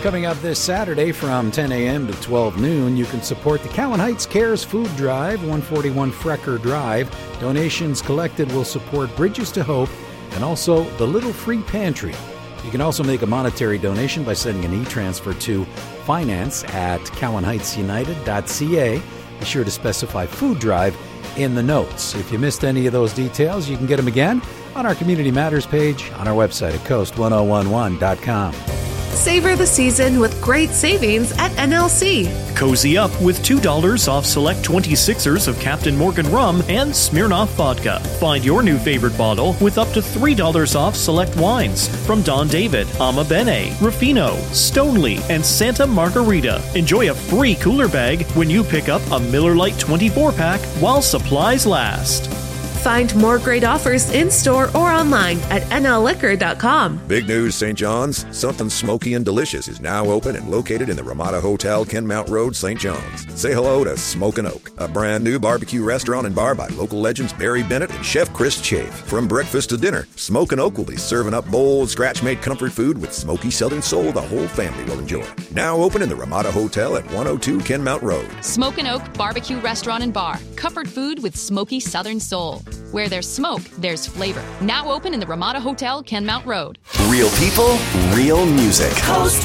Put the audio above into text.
Coming up this Saturday from 10 a.m. to 12 noon, you can support the Cowan Heights Cares Food Drive, 141 Frecker Drive. Donations collected will support Bridges to Hope and also the Little Free Pantry. You can also make a monetary donation by sending an e-transfer to finance@cowanheightsunited.ca. Be sure to specify Food Drive in the notes. If you missed any of those details, you can get them again on our Community Matters page on our website at coast1011.com. Savor the season with great savings at NLC. Cozy up with $2 off select 26ers of Captain Morgan rum and Smirnoff vodka. Find your new favorite bottle with up to $3 off select wines from Don David, Ama Bene, Ruffino, Stoneleigh, and Santa Margarita. Enjoy a free cooler bag when you pick up a Miller Lite 24-pack while supplies last. Find more great offers in-store or online at nlliquor.com. Big news, St. John's. Something smoky and delicious is now open and located in the Ramada Hotel, Kenmount Road, St. John's. Say hello to Smokin' Oak, a brand new barbecue restaurant and bar by local legends Barry Bennett and Chef Chris Chafe. From breakfast to dinner, Smokin' Oak will be serving up bold, scratch-made comfort food with smoky Southern soul the whole family will enjoy. Now open in the Ramada Hotel at 102 Kenmount Road. Smokin' Oak Barbecue Restaurant and Bar. Comfort food with smoky Southern soul. Where there's smoke, there's flavor. Now open in the Ramada Hotel, Kenmount Road. Real people, real music. Coast